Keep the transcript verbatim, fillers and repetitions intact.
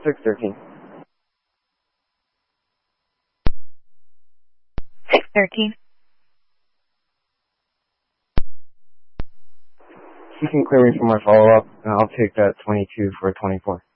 six thirteen. six thirteen. You can clear me for my follow-up, and I'll take that twenty-two for twenty-four.